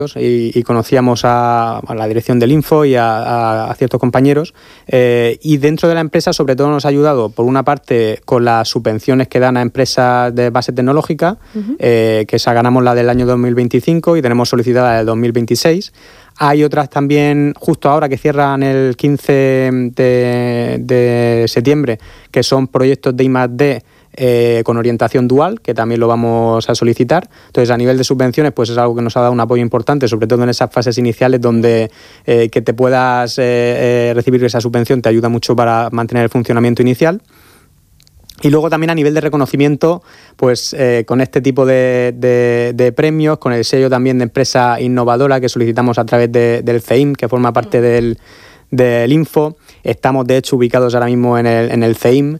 y conocíamos a la dirección del Info y a ciertos compañeros, y dentro de la empresa sobre todo nos ha ayudado por una parte con las subvenciones que dan a empresas de base tecnológica, que esa ganamos la del año 2025 y tenemos solicitada la del 2026. Hay otras también justo ahora que cierran el 15 de septiembre, que son proyectos de I+D con orientación dual, que también lo vamos a solicitar. Entonces, a nivel de subvenciones, pues es algo que nos ha dado un apoyo importante, sobre todo en esas fases iniciales donde que te puedas recibir esa subvención te ayuda mucho para mantener el funcionamiento inicial. Y luego también a nivel de reconocimiento, pues con este tipo de premios, con el sello también de empresa innovadora que solicitamos a través del CEIM, que forma parte del Info. Estamos de hecho ubicados ahora mismo en el CEIM,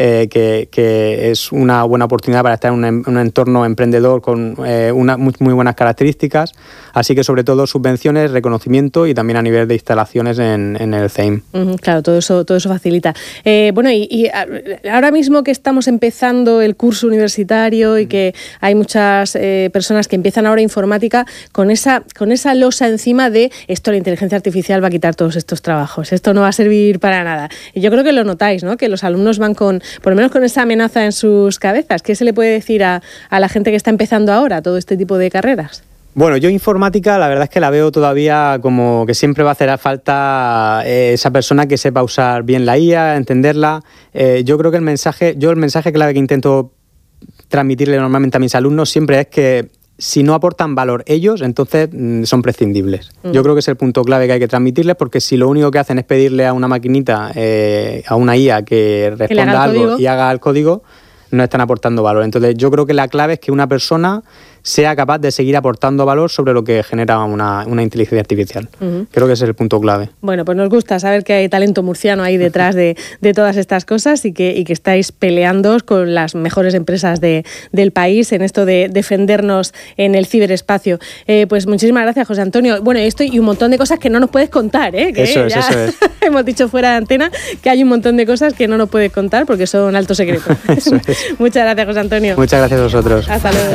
que es una buena oportunidad para estar en un entorno emprendedor con muy buenas características. Así que sobre todo subvenciones, reconocimiento y también a nivel de instalaciones en el CEIM. Claro, todo eso facilita. Bueno, y ahora mismo que estamos empezando el curso universitario y que hay muchas personas que empiezan ahora informática con esa losa encima de esto, la inteligencia artificial va a quitar todos estos trabajos, esto no va a servir para nada. Y yo creo que lo notáis, ¿no? Que los alumnos van por lo menos con esa amenaza en sus cabezas. ¿Qué se le puede decir a la gente que está empezando ahora todo este tipo de carreras? Bueno, yo informática la verdad es que la veo todavía como que siempre va a hacer falta esa persona que sepa usar bien la IA, entenderla. Yo creo que el mensaje clave que intento transmitirle normalmente a mis alumnos siempre es que si no aportan valor ellos, entonces son prescindibles. Yo creo que es el punto clave que hay que transmitirles, porque si lo único que hacen es pedirle a una maquinita, a una IA que responda algo y haga el código, no están aportando valor. Entonces yo creo que la clave es que una persona sea capaz de seguir aportando valor sobre lo que genera una inteligencia artificial. Creo que ese es el punto clave. Bueno, pues nos gusta saber que hay talento murciano ahí detrás de todas estas cosas y que estáis peleándoos con las mejores empresas del país en esto de defendernos en el ciberespacio. Pues muchísimas gracias, José Antonio. Bueno, esto y un montón de cosas que no nos puedes contar, ¿eh? Que eso es. Hemos dicho fuera de antena que hay un montón de cosas que no nos puedes contar porque son alto secreto. Eso es. Muchas gracias, José Antonio. Muchas gracias a vosotros. Hasta luego.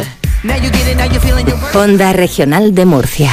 Onda Regional de Murcia.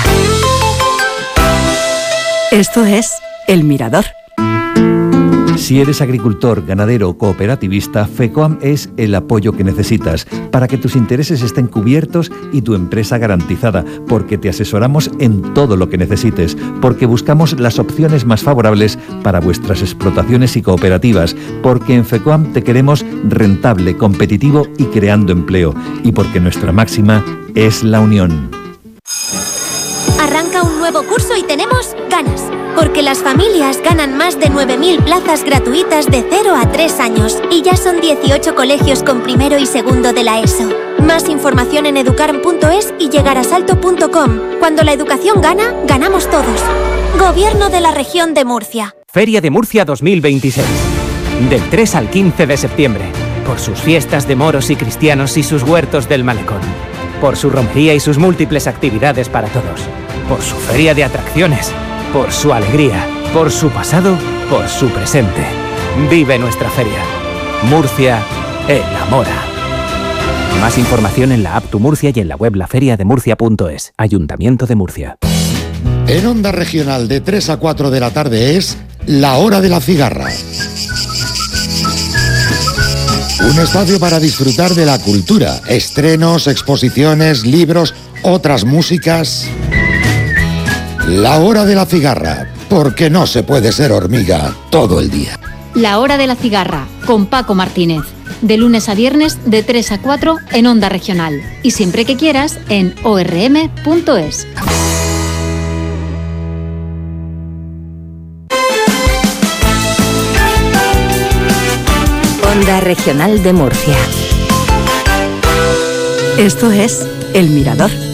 Esto es El Mirador. Si eres agricultor, ganadero o cooperativista, FECOAM es el apoyo que necesitas para que tus intereses estén cubiertos y tu empresa garantizada, porque te asesoramos en todo lo que necesites, porque buscamos las opciones más favorables para vuestras explotaciones y cooperativas, porque en FECOAM te queremos rentable, competitivo y creando empleo, y porque nuestra máxima es la unión. Arranca un nuevo curso y tenemos ganas, porque las familias ganan más de 9.000 plazas gratuitas de 0 a 3 años y ya son 18 colegios con primero y segundo de la ESO. Más información en educarm.es y llegarasalto.com. Cuando la educación gana, ganamos todos. Gobierno de la Región de Murcia. Feria de Murcia 2026. Del 3 al 15 de septiembre. Por sus fiestas de moros y cristianos y sus huertos del malecón. Por su romería y sus múltiples actividades para todos. Por su feria de atracciones. Por su alegría. Por su pasado. Por su presente. Vive nuestra feria. Murcia enamora. Más información en la app Tu Murcia y en la web laferiademurcia.es. Ayuntamiento de Murcia. En Onda Regional de 3 a 4 de la tarde es La Hora de la Cigarra. Un espacio para disfrutar de la cultura, estrenos, exposiciones, libros, otras músicas. La Hora de la Cigarra, porque no se puede ser hormiga todo el día. La Hora de la Cigarra, con Paco Martínez. De lunes a viernes, de 3 a 4 en Onda Regional. Y siempre que quieras, en orm.es. Onda Regional de Murcia. Esto es El Mirador.